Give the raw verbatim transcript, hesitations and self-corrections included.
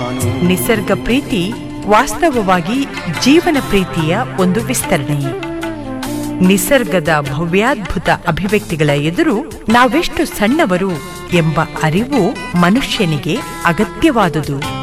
ನಾನು. ನಿಸರ್ಗ ಪ್ರೀತಿ ವಾಸ್ತವವಾಗಿ ಜೀವನ ಪ್ರೀತಿಯ ಒಂದು ವಿಸ್ತರಣೆ. ನಿಸರ್ಗದ ಭವ್ಯಾದ್ಭುತ ಅಭಿವ್ಯಕ್ತಿಗಳ ಎದುರು ನಾವೆಷ್ಟು ಸಣ್ಣವರು ಎಂಬ ಅರಿವು ಮನುಷ್ಯನಿಗೆ ಅಗತ್ಯವಾದುದು.